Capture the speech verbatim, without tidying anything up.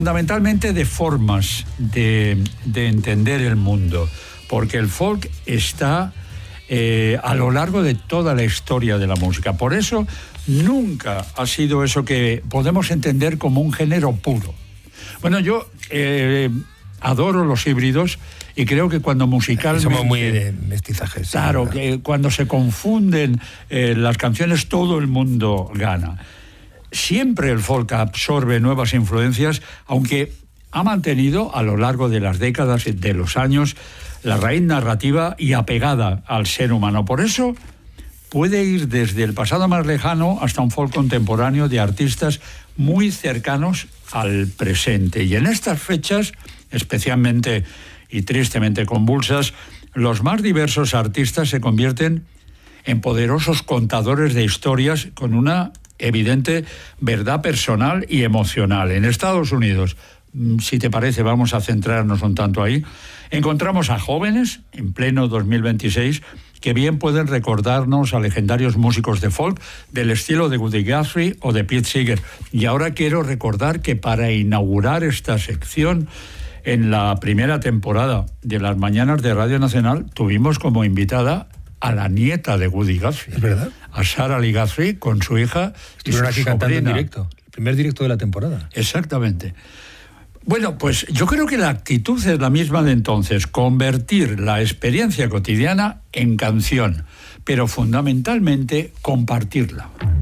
fundamentalmente de formas de, de entender el mundo, porque el folk está eh, a lo largo de toda la historia de la música. Por eso nunca ha sido eso que podemos entender como un género puro. Bueno, yo eh, adoro los híbridos y creo que cuando musicalmente... Somos muy de mestizajes. Claro, sí, que cuando se confunden eh, las canciones, todo el mundo gana. Siempre el folk absorbe nuevas influencias, aunque ha mantenido a lo largo de las décadas, de los años, la raíz narrativa y apegada al ser humano. Por eso puede ir desde el pasado más lejano hasta un folk contemporáneo de artistas muy cercanos al presente. Y en estas fechas, especialmente y tristemente convulsas, los más diversos artistas se convierten en poderosos contadores de historias con una evidente verdad personal y emocional. En Estados Unidos, si te parece, vamos a centrarnos un tanto ahí, encontramos a jóvenes, en pleno dos mil veintiséis, que bien pueden recordarnos a legendarios músicos de folk del estilo de Woody Guthrie o de Pete Seeger. Y ahora quiero recordar que para inaugurar esta sección, en la primera temporada de las Mañanas de Radio Nacional, tuvimos como invitada a la nieta de Woody Guthrie. ¿Es verdad? A Sarah Lee Guthrie, con su hija y su Estuvieron aquí cantando en sobrina. directo. El primer directo de la temporada. Exactamente. Bueno, pues yo creo que la actitud es la misma de entonces, convertir la experiencia cotidiana en canción, pero fundamentalmente compartirla.